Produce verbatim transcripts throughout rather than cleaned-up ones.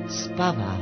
spavá.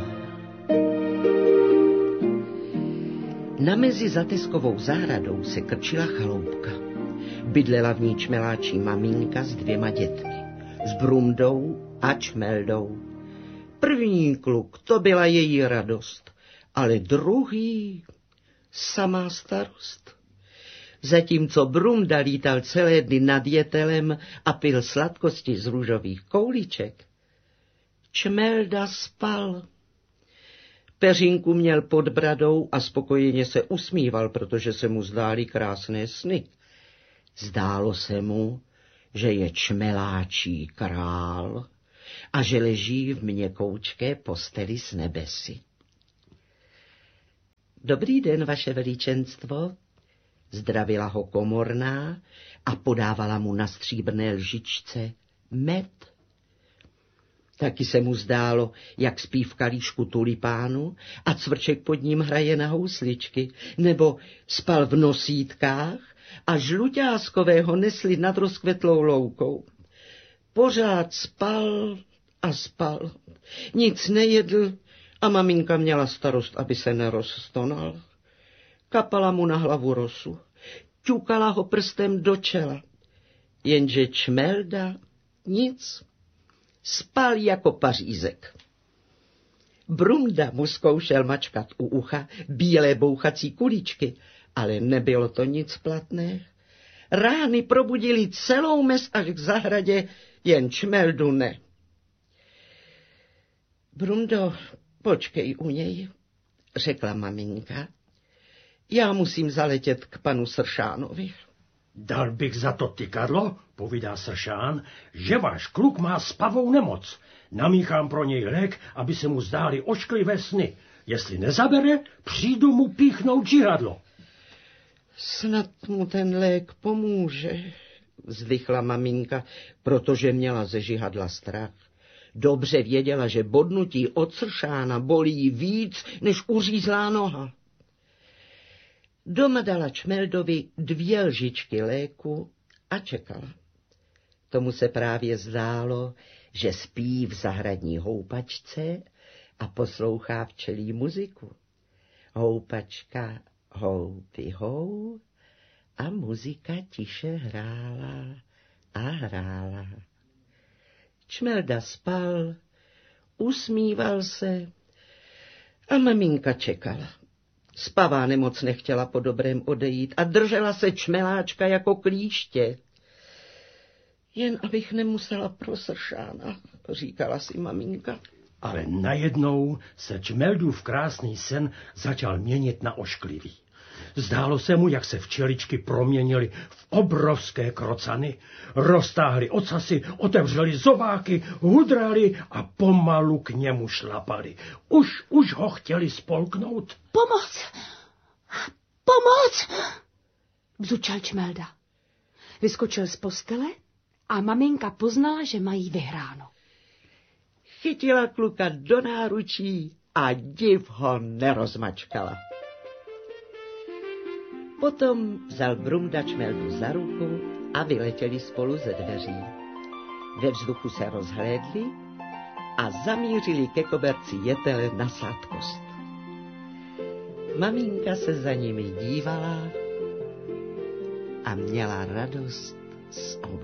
Na mezi zateskovou zahradou se krčila chaloupka. Bydlela v ní čmeláčí maminka s dvěma dětmi, s Brumdou a Čmeldou. První kluk, to byla její radost, ale druhý samá starost. Zatímco Brumda lítal celé dny nad jetelem a pil sladkosti z růžových koulíček, Čmelda spal. Peřinku měl pod bradou a spokojeně se usmíval, protože se mu zdály krásné sny. Zdálo se mu, že je čmeláčí král a že leží v měkoučké posteli s nebesy. Dobrý den, vaše veličenstvo, zdravila ho komorná a podávala mu na stříbrné lžičce med. Taky se mu zdálo, jak spí v kalíšku tulipánu a cvrček pod ním hraje na housličky, nebo spal v nosítkách a žluťáskového nesli nad rozkvetlou loukou. Pořád spal a spal, nic nejedl a maminka měla starost, aby se nerozstonal. Kapala mu na hlavu rosu, ťukala ho prstem do čela, jenže Čmelda nic. Spal jako pařízek. Brumda mu zkoušel mačkat u ucha bílé bouchací kuličky, ale nebylo to nic platné. Rány probudili celou mes až k zahradě, jen Čmeldu ne. Brumdo, počkej u něj, řekla maminka. Já musím zaletět k panu Sršánovi. Dal bych za to tykadlo, povídá Sršán, že váš kluk má spavou nemoc. Namíchám pro něj lék, aby se mu zdály ošklivé sny. Jestli nezabere, přijdu mu píchnout žihadlo. Snad mu ten lék pomůže, vzdychla maminka, protože měla ze žihadla strach. Dobře věděla, že bodnutí od Sršána bolí víc, než uřízlá noha. Doma dala Čmeldovi dvě lžičky léku a čekala. Tomu se právě zdálo, že spí v zahradní houpačce a poslouchá včelí muziku. Houpačka houpi hou a muzika tiše hrála a hrála. Čmelda spal, usmíval se a maminka čekala. Spavá nemoc nechtěla po dobrém odejít a držela se Čmeláčka jako klíště. Jen abych nemusela pro Sršána, říkala si maminka. Ale najednou se Čmeldův krásný sen začal měnit na ošklivý. Zdálo se mu, jak se včeličky proměnily v obrovské krocany, roztáhly ocasy, otevřely zobáky, hudraly a pomalu k němu šlapali. Už, už ho chtěli spolknout. Pomoc! Pomoc! Bzučel Čmelda. Vyskočil z postele a maminka poznala, že mají vyhráno. Chytila kluka do náručí a div ho nerozmačkala. Potom vzal Brumda Čmeldu za ruku a vyletěli spolu ze dveří. Ve vzduchu se rozhlédli a zamířili ke koberci jetele na sladkost. Maminka se za nimi dívala a měla radost z obojí.